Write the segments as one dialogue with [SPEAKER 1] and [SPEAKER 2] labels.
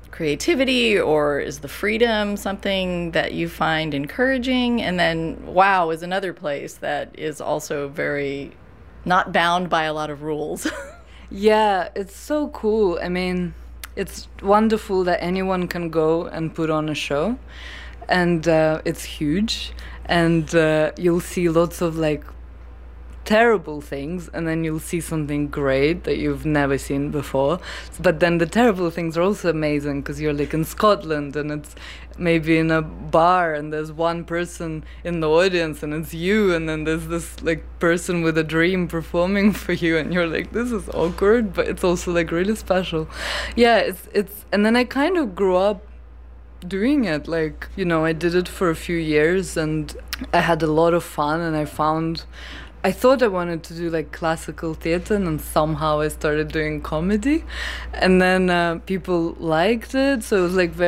[SPEAKER 1] creativity, or is the freedom something that you find encouraging? And then WOW is another place that is also very not bound by a lot of rules.
[SPEAKER 2] Yeah, it's so cool. I mean, it's wonderful that anyone can go and put on a show, and it's huge, and you'll see lots of like terrible things, and then you'll see something great that you've never seen before. But then the terrible things are also amazing because you're like in Scotland and it's maybe in a bar and there's one person in the audience and it's you, and then there's this like person with a dream performing for you, and you're like, this is awkward, but it's also like really special. Yeah, it's and then I kind of grew up doing it. Like, you know, I did it for a few years and I had a lot of fun, and I thought I wanted to do like classical theater, and then somehow I started doing comedy, and then people liked it, so it was like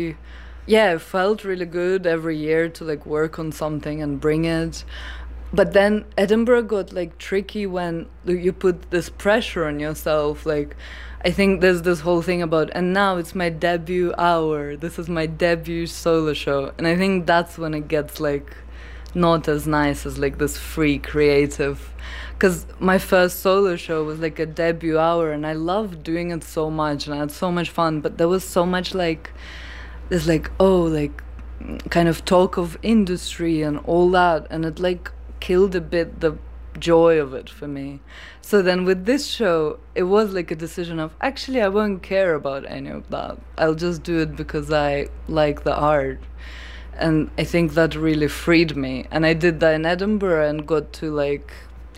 [SPEAKER 2] it felt really good every year to like work on something and bring it. But then Edinburgh got like tricky when you put this pressure on yourself. Like, I think there's this whole thing about, and now it's my debut hour, this is my debut solo show, and I think that's when it gets like not as nice as like this free creative, because my first solo show was like a debut hour and I loved doing it so much and I had so much fun, but there was so much like this like kind of talk of industry and all that, and it like killed a bit the joy of it for me. So then with this show it was like a decision of, actually I won't care about any of that, I'll just do it because I like the art. And I think that really freed me. And I did that in Edinburgh and got to like,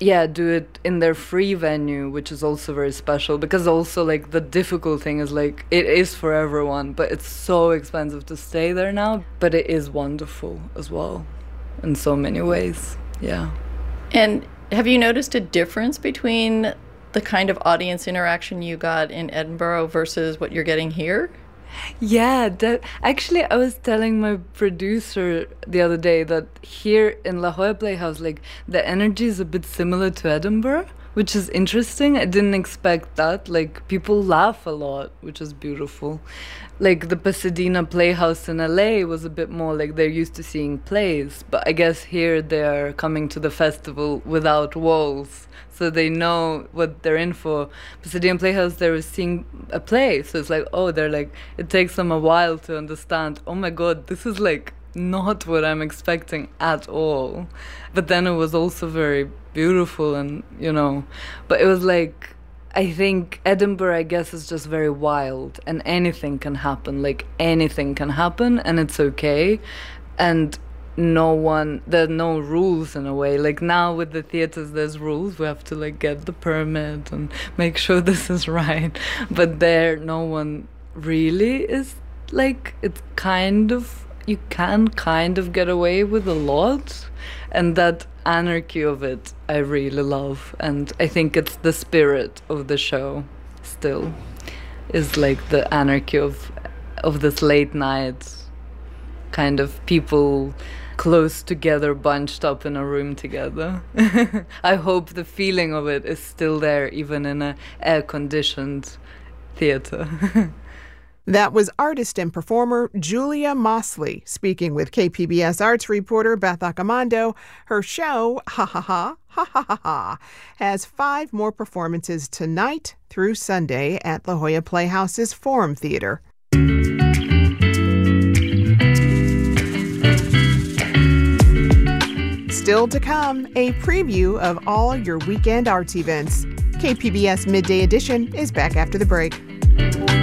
[SPEAKER 2] do it in their free venue, which is also very special, because also like the difficult thing is like, it is for everyone, but it's so expensive to stay there now. But it is wonderful as well in so many ways. Yeah.
[SPEAKER 1] And have you noticed a difference between the kind of audience interaction you got in Edinburgh versus what you're getting here?
[SPEAKER 2] Yeah, actually, I was telling my producer the other day that here in La Jolla Playhouse, like, the energy is a bit similar to Edinburgh, which is interesting. I didn't expect that. Like, people laugh a lot, which is beautiful. Like, the Pasadena Playhouse in LA was a bit more like they're used to seeing plays, but I guess here they're coming to the festival without walls, so they know what they're in for. Pasadena Playhouse, they were seeing a play, so it's like, they're like, it takes them a while to understand, oh my god, this is like not what I'm expecting at all. But then it was also very beautiful, and but it was like, I think Edinburgh, I guess, is just very wild, and anything can happen. Like, anything can happen, and it's okay. And there are no rules in a way. Like, now with the theaters, there's rules. We have to like get the permit and make sure this is right. But there, no one really is like, it's kind of, you can kind of get away with a lot, and that anarchy of it I really love. And I think it's the spirit of the show still, is like the anarchy of this late night kind of people close together, bunched up in a room together. I hope the feeling of it is still there even in a air-conditioned theater.
[SPEAKER 3] That was artist and performer Julia Mosley speaking with KPBS arts reporter Beth Accomando. Her show, Ha Ha Ha, Ha Ha Ha Ha, has 5 more performances tonight through Sunday at La Jolla Playhouse's Forum Theater. Still to come, a preview of all your weekend arts events. KPBS Midday Edition is back after the break.